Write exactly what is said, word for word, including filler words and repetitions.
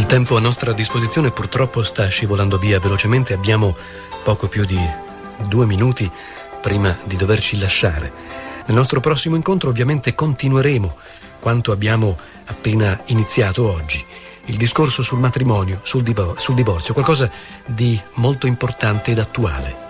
tempo a nostra disposizione purtroppo sta scivolando via velocemente. Abbiamo poco più di due minuti prima di doverci lasciare. Nel nostro prossimo incontro ovviamente continueremo quanto abbiamo appena iniziato oggi. Il discorso sul matrimonio, sul, divor- sul divorzio, qualcosa di molto importante ed attuale.